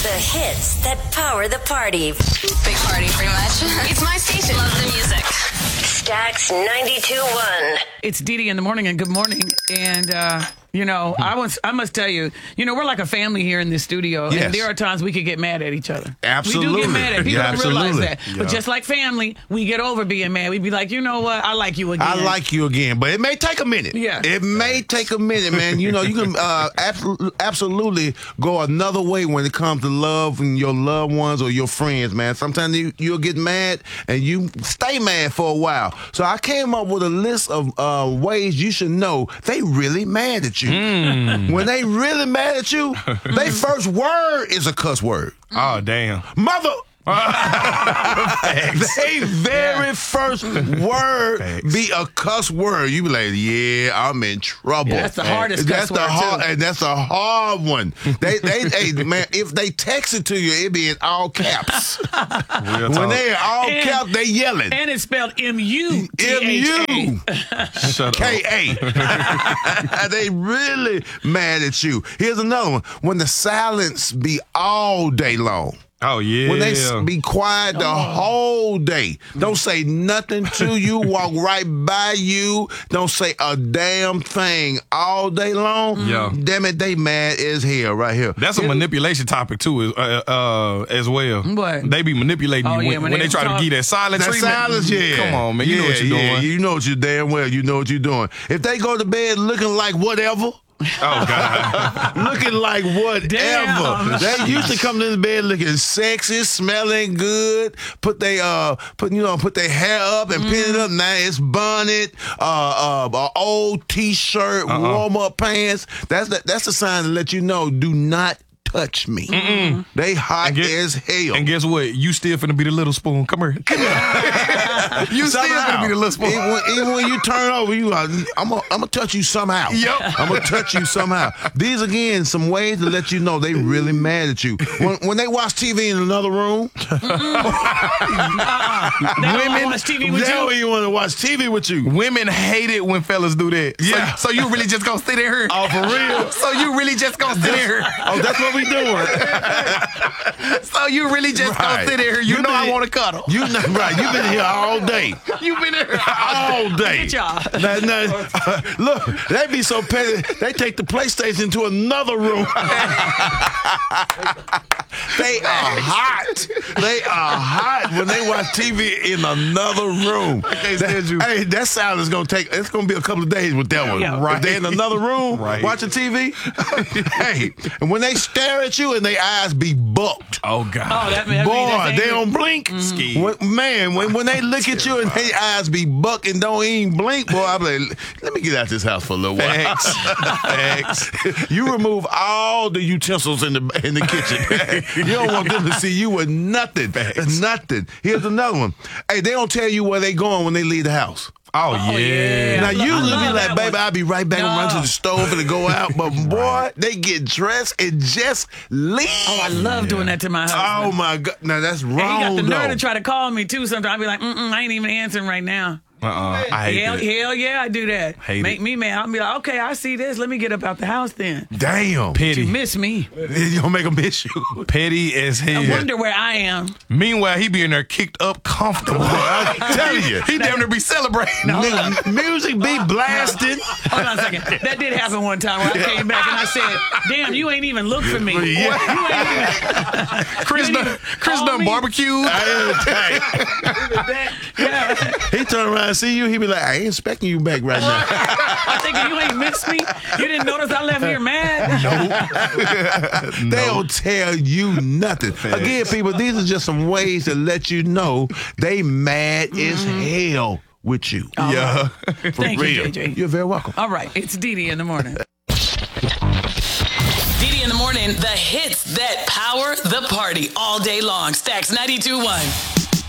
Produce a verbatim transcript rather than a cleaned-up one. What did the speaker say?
The hits that power the party. Big party, pretty much. It's my station. Love the music. Stax ninety-two point one. It's Dee Dee in the morning, and good morning. And, uh, you know, I was, I must tell you, you know, we're like a family here in this studio. Yes. And there are times we could get mad at each other. Absolutely. We do get mad at people. Yeah, don't realize absolutely. that. Yeah. But just like family, we get over being mad. We'd be like, you know what? I like you again. I like you again, but it may take a minute. Yeah. It may take a minute, man. You know, you can uh, absolutely, absolutely go another way when it comes to love and your loved ones or your friends, man. Sometimes you, you'll get mad and you stay mad for a while. So I came up with a list of uh, ways you should know they really mad at you. Mm. When they really mad at you, their first word is a cuss word. Oh, damn. Mother... They very first word Facts. be a cuss word. You be like, yeah, I'm in trouble. Yeah, that's the hardest That's cuss the word, hard, too. and that's a hard one. They, they, hey, man, if they text it to you, it be in all caps. Real When talk. they in all And- caps, they yelling. And it's spelled M U T M H A. U Shut K up. A. They really mad at you. Here's another one. When the silence be all day long. Oh, yeah. When they s- be quiet the whole day, don't say nothing to you, walk right by you, don't say a damn thing all day long. Yeah. Damn it, they mad as hell right here. That's a manipulation topic, too, uh, uh, as well. What? They be manipulating Oh, you yeah, when, when when they they try talk- to give that silent That treatment. silence, yeah. Come on, man. You know what you're Yeah, doing. You know what you're damn well. You know what you're doing. If they go to bed looking like whatever, Oh, God. looking like whatever. Damn. They used to come to the bed looking sexy, smelling good. Put they uh put you know put their hair up and pin it up. Now it's bonnet, uh, uh, a old t-shirt, Uh-uh. warm up pants. That's the, that's a sign to let you know. Do not touch me. They hot And get- as hell. And guess what? You still finna be the little spoon. Come here. Come here. You still Somehow. finna be the little spoon. Even when, even when you turn over, you are, I'm gonna I'm gonna touch you somehow. Yep. I'm gonna touch you somehow. These again some ways to let you know they really mad at you. When when they watch T V in another room, They don't wanna watch T V with they you. don't even want to watch T V with you. Women hate it when fellas do that. Yeah. So, so you really just gonna sit there? Oh, for real? So you really just gonna sit there? Oh, that's what we doing. So you really just Right. gonna sit there? You, You know I been- want to cuddle. You know, right? You've been here all day, You been there? all day. Get y'all. Now, now, uh, look, they be so petty. They take the PlayStation to another room. They are hot. They are hot when they watch T V in another room. can't That, stand you. hey, that sound is gonna take. It's gonna be a couple of days with that one. Yeah. If they in another room Right. watching T V. Hey, and when they stare at you and their eyes be bucked. Oh God. Oh, that, that means Boy, that's they angry. don't blink. Ski. When, man, when, when they look at you and their eyes be buck and don't even blink, boy, I'm like, let me get out this house for a little while. Facts. Facts. You remove all the utensils in the in the kitchen. You don't want them to see you with nothing. Facts. Nothing. Here's another one. Hey, they don't tell you where they going when they leave the house. Oh, Oh, yeah. yeah. Now, I usually love be like, that baby, one. I'll be right back and run to No. the stove and go out. But, boy, they get dressed and just leave. Oh, I love doing that to my husband. Oh, my God. Now, that's And he got wrong, the nerve though. to try to call me too. Sometimes I'll be like, mm-mm, I ain't even answering right now. Uh-uh. I hate Hell, that. hell yeah, I do that. Hate Make it. me mad. I'll be like, okay, I see this. Let me get up out the house then. Damn. Petty. You miss me. You don't make them miss you. Petty as hell. I wonder where I am. Meanwhile, he be in there kicked up comfortable. I'm telling you. He damn near be celebrating. Mu- music be blasting. Hold on a second. That did happen one time where I came back and I said, damn, you ain't even look for me. Yeah. You ain't even. Chris You done, ain't even Chris call done me. barbecued. Yeah. He turn around and see you, he be like, I ain't expecting you back right now. I'm thinking you ain't missed me. You didn't notice I left here mad. They don't tell you nothing. Again, people, these are just some ways to let you know they mad as hell with you. Yeah. For Thank you, real. J J. You're very welcome. All right, it's Dee Dee in the morning. Dee Dee in the morning, the hits that power the party all day long. Stax ninety-two point one.